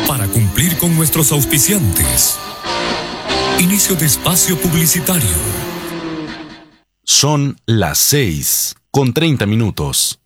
para cumplir con nuestros auspiciantes. Inicio de espacio publicitario. Son las 6:30.